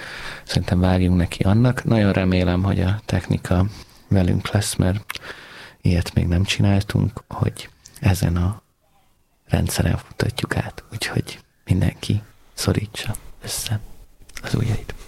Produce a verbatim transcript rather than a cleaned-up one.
szerintem vágjunk neki annak. Nagyon remélem, hogy a technika velünk lesz, mert ilyet még nem csináltunk, hogy ezen a rendszeren futatjuk át, úgyhogy mindenki szorítsa össze az ujjait.